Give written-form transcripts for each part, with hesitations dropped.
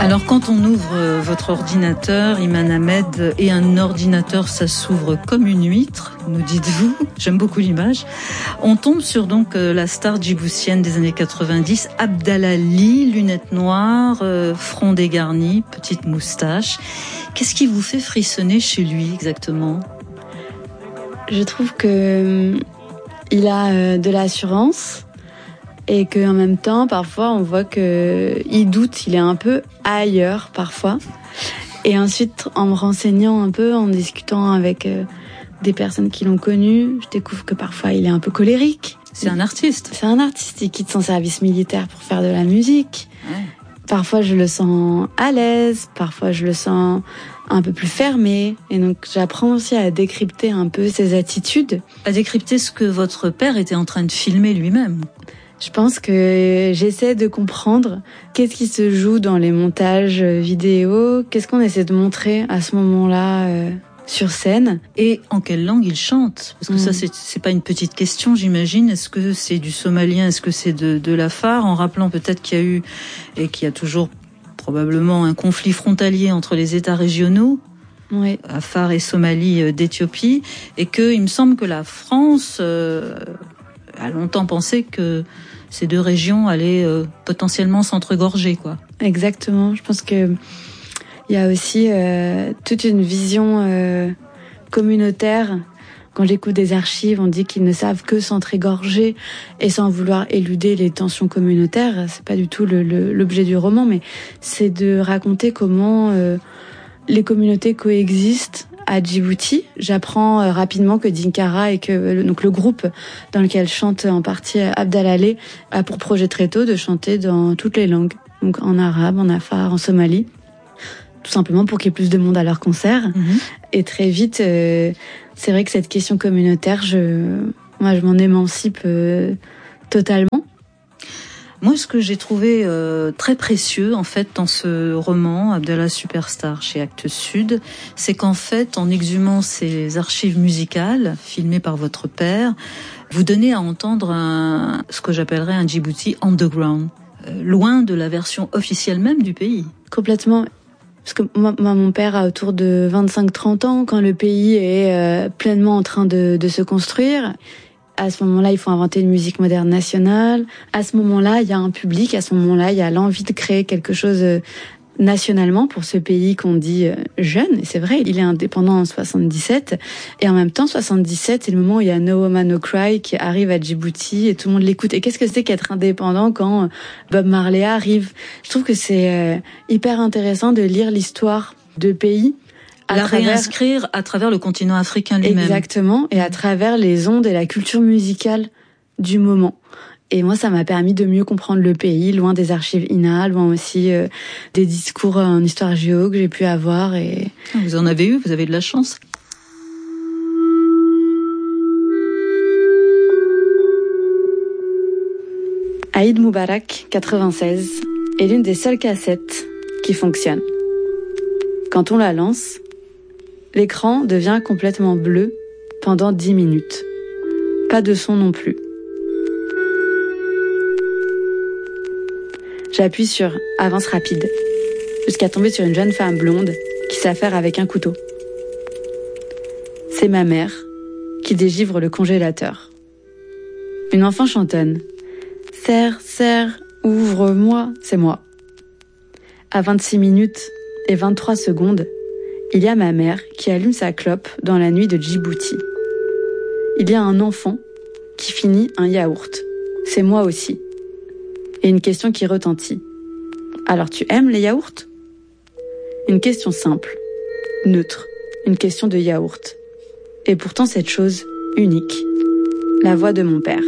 Alors quand on ouvre votre ordinateur, Iman Ahmed, et un ordinateur, ça s'ouvre comme une huître, nous dites-vous, j'aime beaucoup l'image, on tombe sur donc la star djiboutienne des années 90, Abdallah Ly, lunettes noires, front dégarni, petite moustache. Qu'est-ce qui vous fait frissonner chez lui exactement ? Je trouve que il a de l'assurance. Et qu'en même temps, parfois, on voit qu'il doute, il est un peu ailleurs, parfois. Et ensuite, en me renseignant un peu, en discutant avec des personnes qui l'ont connu, je découvre que parfois, il est un peu colérique. C'est un artiste. C'est un artiste, il quitte son service militaire pour faire de la musique. Ouais. Parfois, je le sens à l'aise, parfois, je le sens un peu plus fermé. Et donc, j'apprends aussi à décrypter un peu ses attitudes. À décrypter ce que votre père était en train de filmer lui-même. Je pense que j'essaie de comprendre qu'est-ce qui se joue dans les montages vidéo, qu'est-ce qu'on essaie de montrer à ce moment-là sur scène. Et en quelle langue il chante ? Parce que ça, c'est pas une petite question, j'imagine. Est-ce que c'est du somalien ? Est-ce que c'est de l'afar ? En rappelant peut-être qu'il y a eu, et qu'il y a toujours probablement un conflit frontalier entre les États régionaux, oui. Afar et Somalie d'Éthiopie, et que il me semble que la France a longtemps pensé que ces deux régions allaient potentiellement s'entregorger, quoi. Exactement. Je pense que il y a aussi toute une vision communautaire. Quand j'écoute des archives, on dit qu'ils ne savent que s'entrégorger et sans vouloir éluder les tensions communautaires. C'est pas du tout l'objet du roman, mais c'est de raconter comment les communautés coexistent à Djibouti. J'apprends rapidement que Dinkara et que donc le groupe dans lequel chante en partie Abdallah Ly a pour projet très tôt de chanter dans toutes les langues, donc en arabe, en afar, en somali, tout simplement pour qu'il y ait plus de monde à leur concert. Et très vite, c'est vrai que cette question communautaire, moi je m'en émancipe totalement. Moi, ce que j'ai trouvé très précieux, en fait, dans ce roman, Abdallah Superstar, chez Actes Sud, c'est qu'en fait, en exhumant ces archives musicales, filmées par votre père, vous donnez à entendre ce que j'appellerais un Djibouti underground, loin de la version officielle même du pays. Complètement. Parce que moi, mon père a autour de 25-30 ans, quand le pays est pleinement en train de se construire. À ce moment-là, il faut inventer une musique moderne nationale. À ce moment-là, il y a un public. À ce moment-là, il y a l'envie de créer quelque chose nationalement pour ce pays qu'on dit jeune. Et c'est vrai, il est indépendant en 77. Et en même temps, 77, c'est le moment où il y a No Woman No Cry qui arrive à Djibouti et tout le monde l'écoute. Et qu'est-ce que c'est qu'être indépendant quand Bob Marley arrive ? Je trouve que c'est hyper intéressant de lire l'histoire de pays réinscrire à travers le continent africain lui-même. Exactement, et à travers les ondes et la culture musicale du moment. Et moi, ça m'a permis de mieux comprendre le pays, loin des archives INA, loin aussi des discours en histoire géo que j'ai pu avoir. Et vous en avez eu, vous avez de la chance. Aïd Moubarak, 96, est l'une des seules cassettes qui fonctionne. Quand on la lance, l'écran devient complètement bleu pendant 10 minutes. Pas de son non plus. J'appuie sur avance rapide, jusqu'à tomber sur une jeune femme blonde qui s'affaire avec un couteau. C'est ma mère qui dégivre le congélateur. Une enfant chantonne. Serre, serre, ouvre-moi, c'est moi. À 26 minutes et 23 secondes, il y a ma mère qui allume sa clope dans la nuit de Djibouti. Il y a un enfant qui finit un yaourt. C'est moi aussi. Et une question qui retentit. Alors tu aimes les yaourts ? Une question simple, neutre, une question de yaourt. Et pourtant cette chose unique, la voix de mon père.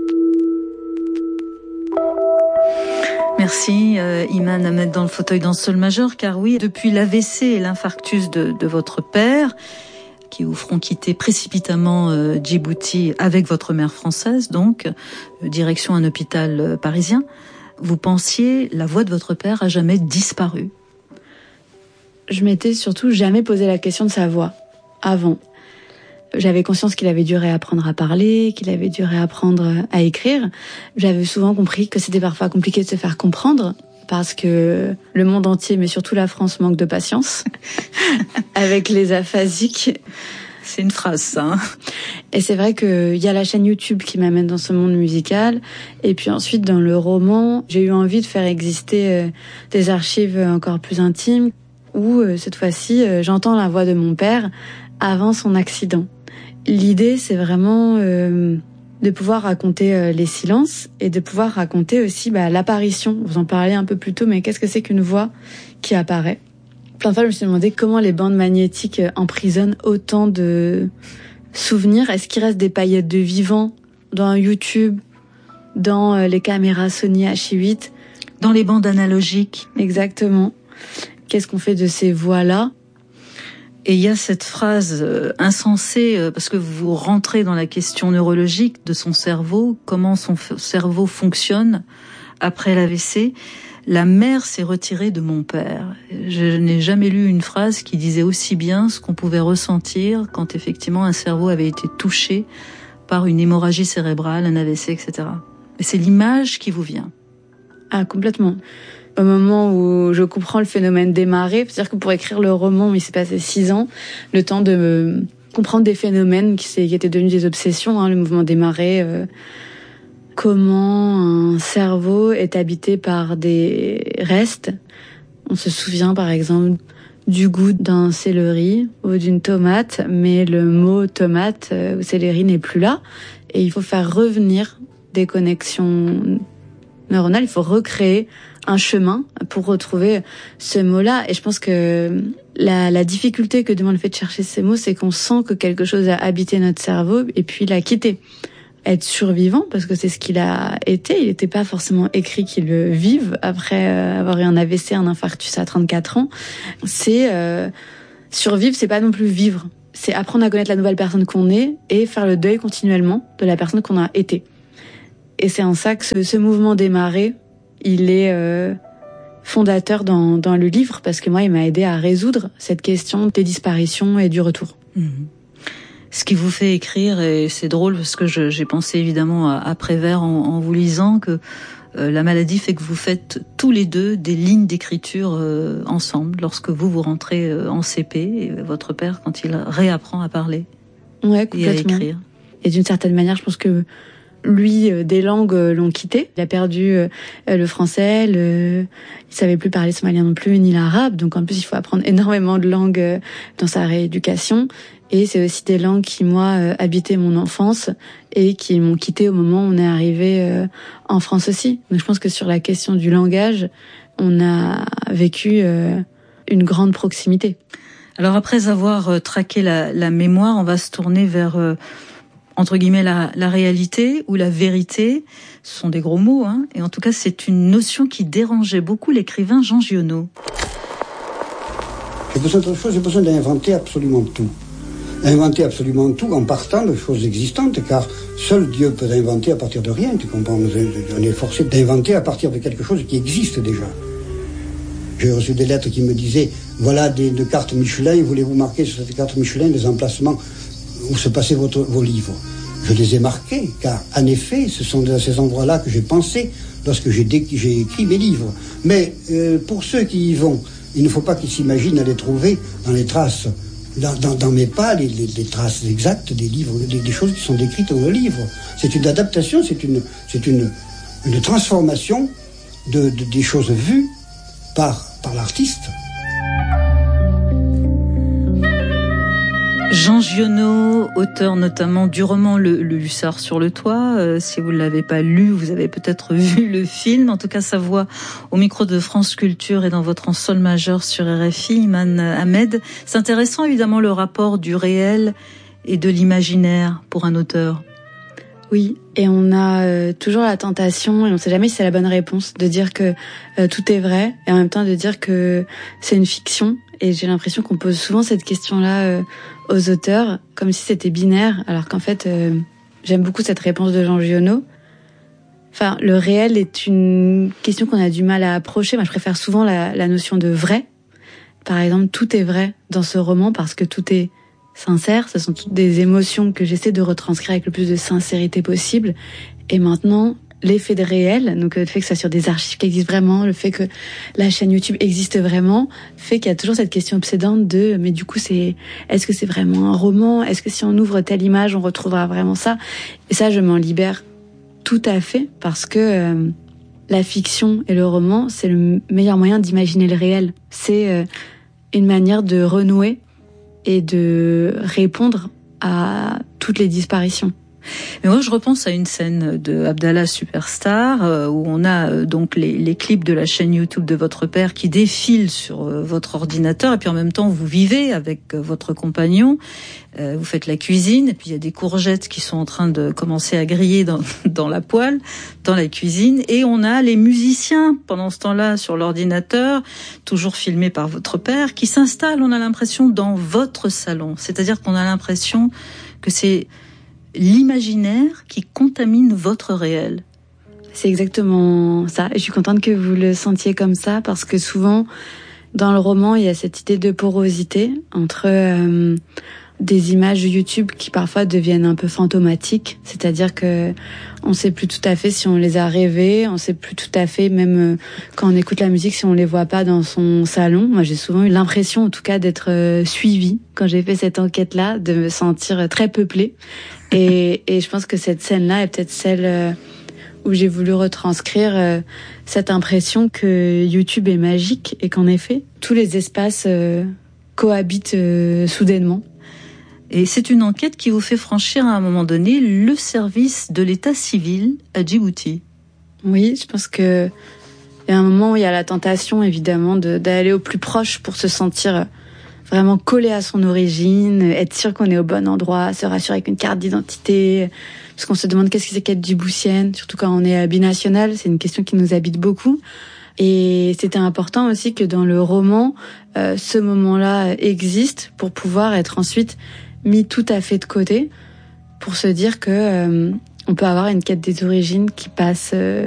Merci Iman Ahmed dans le fauteuil dans sol majeur, car oui, depuis l'AVC et l'infarctus de votre père, qui vous feront quitter précipitamment Djibouti avec votre mère française, donc, direction un hôpital parisien, vous pensiez la voix de votre père a jamais disparu ? Je m'étais surtout jamais posé la question de sa voix, avant. J'avais conscience qu'il avait dû réapprendre à parler, qu'il avait dû réapprendre à écrire. J'avais souvent compris que c'était parfois compliqué de se faire comprendre parce que le monde entier, mais surtout la France, manque de patience avec les aphasiques. C'est une phrase, ça. Hein. Et c'est vrai qu'il y a la chaîne YouTube qui m'amène dans ce monde musical. Et puis ensuite, dans le roman, j'ai eu envie de faire exister des archives encore plus intimes où, cette fois-ci, j'entends la voix de mon père avant son accident. L'idée, c'est vraiment de pouvoir raconter les silences et de pouvoir raconter aussi l'apparition. Vous en parliez un peu plus tôt, mais qu'est-ce que c'est qu'une voix qui apparaît ? Plein de fois, je me suis demandé comment les bandes magnétiques emprisonnent autant de souvenirs. Est-ce qu'il reste des paillettes de vivant dans YouTube, dans les caméras Sony Hi8 ? Dans les bandes analogiques. Exactement. Qu'est-ce qu'on fait de ces voix-là ? Et il y a cette phrase insensée, parce que vous rentrez dans la question neurologique de son cerveau, comment son cerveau fonctionne après l'AVC. La mère s'est retirée de mon père. Je n'ai jamais lu une phrase qui disait aussi bien ce qu'on pouvait ressentir quand effectivement un cerveau avait été touché par une hémorragie cérébrale, un AVC, etc. Et c'est l'image qui vous vient. Ah, complètement. Au moment où je comprends le phénomène des marées, c'est-à-dire que pour écrire le roman, il s'est passé 6 ans, le temps de comprendre des phénomènes qui étaient devenus des obsessions, le mouvement des marées, comment un cerveau est habité par des restes. On se souvient par exemple du goût d'un céleri ou d'une tomate, mais le mot tomate ou céleri n'est plus là. Et il faut faire revenir des connexions neuronales, il faut recréer un chemin pour retrouver ce mot-là. Et je pense que la difficulté que demande le fait de chercher ces mots, c'est qu'on sent que quelque chose a habité notre cerveau et puis l'a quitté. Être survivant, parce que c'est ce qu'il a été. Il n'était pas forcément écrit qu'il le vive après avoir eu un AVC, un infarctus à 34 ans. C'est survivre, c'est pas non plus vivre. C'est apprendre à connaître la nouvelle personne qu'on est et faire le deuil continuellement de la personne qu'on a été. Et c'est en ça que ce mouvement des marées, il est fondateur dans le livre, parce que moi, il m'a aidé à résoudre cette question des disparitions et du retour. Mmh. Ce qui vous fait écrire, et c'est drôle parce que j'ai pensé évidemment à Prévert en vous lisant, que la maladie fait que vous faites tous les deux des lignes d'écriture ensemble lorsque vous rentrez en CP, et votre père quand il réapprend à parler et à écrire. Et d'une certaine manière, je pense que lui, des langues l'ont quitté. Il a perdu le français, il savait plus parler somalien non plus, ni l'arabe. Donc en plus, il faut apprendre énormément de langues dans sa rééducation. Et c'est aussi des langues qui, moi, habitaient mon enfance et qui m'ont quitté au moment où on est arrivé en France aussi. Donc je pense que sur la question du langage, on a vécu une grande proximité. Alors après avoir traqué la mémoire, on va se tourner vers... entre guillemets, la réalité ou la vérité. Ce sont des gros mots, hein. Et en tout cas, c'est une notion qui dérangeait beaucoup l'écrivain Jean Giono. J'ai besoin d'autre chose, j'ai besoin d'inventer absolument tout. Inventer absolument tout en partant de choses existantes, car seul Dieu peut inventer à partir de rien, tu comprends ? On est forcé d'inventer à partir de quelque chose qui existe déjà. J'ai reçu des lettres qui me disaient, voilà des cartes Michelin, voulez-vous marquer sur cette carte Michelin des emplacements où se passaient vos livres. Je les ai marqués, car en effet, ce sont à ces endroits-là que j'ai pensé lorsque j'ai écrit mes livres. Mais pour ceux qui y vont, il ne faut pas qu'ils s'imaginent à les trouver dans les traces, dans mes pas, les traces exactes des livres, des choses qui sont décrites dans le livre. C'est une adaptation, c'est une transformation des choses vues par l'artiste. Jean Giono, auteur notamment du roman Le Hussard sur le toit. Si vous ne l'avez pas lu, vous avez peut-être vu le film. En tout cas, sa voix au micro de France Culture et dans votre en sol majeur sur RFI, Iman Ahmed. C'est intéressant évidemment le rapport du réel et de l'imaginaire pour un auteur. Oui, et on a toujours la tentation, et on ne sait jamais si c'est la bonne réponse, de dire que tout est vrai, et en même temps de dire que c'est une fiction. Et j'ai l'impression qu'on pose souvent cette question-là aux auteurs, comme si c'était binaire, alors qu'en fait, j'aime beaucoup cette réponse de Jean Giono. Enfin, le réel est une question qu'on a du mal à approcher. Moi, je préfère souvent la notion de vrai. Par exemple, tout est vrai dans ce roman parce que tout est sincère. Ce sont toutes des émotions que j'essaie de retranscrire avec le plus de sincérité possible. Et maintenant, l'effet de réel, donc le fait que ça soit sur des archives qui existent vraiment, le fait que la chaîne YouTube existe vraiment, fait qu'il y a toujours cette question obsédante de mais du coup est-ce que c'est vraiment un roman? Est-ce que si on ouvre telle image, on retrouvera vraiment ça? Et ça, je m'en libère tout à fait parce que la fiction et le roman, c'est le meilleur moyen d'imaginer le réel. C'est une manière de renouer et de répondre à toutes les disparitions. Mais moi, je repense à une scène de Abdallah Superstar où on a donc les clips de la chaîne YouTube de votre père qui défilent sur votre ordinateur et puis en même temps vous vivez avec votre compagnon, vous faites la cuisine et puis il y a des courgettes qui sont en train de commencer à griller dans la poêle, dans la cuisine, et on a les musiciens pendant ce temps-là sur l'ordinateur, toujours filmés par votre père, qui s'installent, on a l'impression, dans votre salon. C'est-à-dire qu'on a l'impression que c'est l'imaginaire qui contamine votre réel. C'est exactement ça. Et je suis contente que vous le sentiez comme ça parce que souvent, dans le roman, il y a cette idée de porosité entre des images YouTube qui parfois deviennent un peu fantomatiques. C'est-à-dire que on sait plus tout à fait si on les a rêvées, on sait plus tout à fait, même quand on écoute la musique, si on les voit pas dans son salon. Moi, j'ai souvent eu l'impression, en tout cas, d'être suivie quand j'ai fait cette enquête-là, de me sentir très peuplée. Et je pense que cette scène-là est peut-être celle où j'ai voulu retranscrire cette impression que YouTube est magique et qu'en effet, tous les espaces cohabitent soudainement. Et c'est une enquête qui vous fait franchir à un moment donné le service de l'état civil à Djibouti. Oui, je pense que il y a un moment où il y a la tentation, évidemment, d'aller au plus proche pour se sentir vraiment collé à son origine, être sûr qu'on est au bon endroit, se rassurer avec une carte d'identité, parce qu'on se demande qu'est-ce que c'est qu'être djiboutienne, surtout quand on est binational, c'est une question qui nous habite beaucoup. Et c'était important aussi que dans le roman, ce moment-là existe pour pouvoir être ensuite mis tout à fait de côté, pour se dire que on peut avoir une quête des origines qui passe